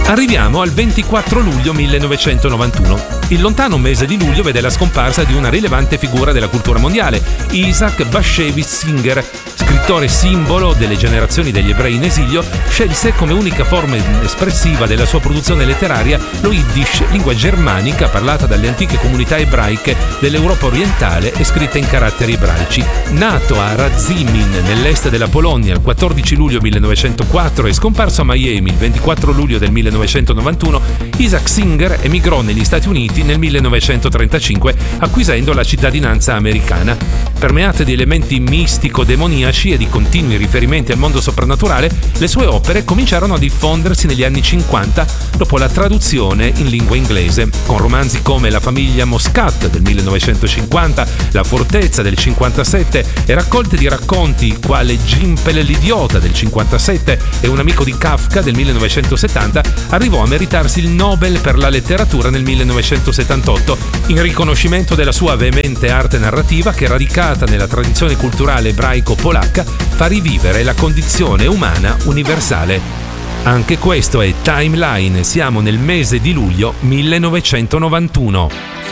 Arriviamo al 24 luglio 1991. Il lontano mese di luglio vede la scomparsa di una rilevante figura della cultura mondiale, Isaac Bashevis Singer, scrittore simbolo delle generazioni degli ebrei in esilio. Scelse come unica forma espressiva della sua produzione letteraria lo Yiddish, lingua germanica parlata dalle antiche comunità ebraiche dell'Europa orientale e scritta in caratteri ebraici. Nato a Radzimin, nell'est della Polonia, il 14 luglio 1904 e scomparso a Miami il 24 luglio del 1991, Isaac Singer emigrò negli Stati Uniti nel 1935, acquisendo la cittadinanza americana. Permeate di elementi mistico-demoniaci e di continui riferimenti al mondo soprannaturale, le sue opere cominciarono a diffondersi negli anni 50 dopo la traduzione in lingua inglese, con romanzi come La famiglia Moscat del 1950, La fortezza del 57 e raccolte di racconti quale Gimpel l'idiota del 57 e Un amico di Kafka del 1970, arrivò a meritarsi il Nobel per la letteratura nel 1978, in riconoscimento della sua veemente arte narrativa che, radicata nella tradizione culturale ebraico-polacca, fa rivivere la condizione umana universale. Anche questo è Timeline, siamo nel mese di luglio 1991.